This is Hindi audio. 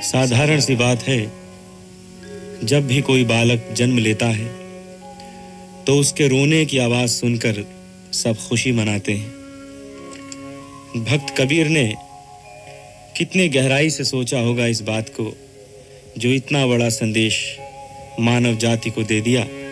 साधारण सी बात है, जब भी कोई बालक जन्म लेता है तो उसके रोने की आवाज सुनकर सब खुशी मनाते हैं। भक्त कबीर ने कितने गहराई से सोचा होगा इस बात को, जो इतना बड़ा संदेश मानव जाति को दे दिया।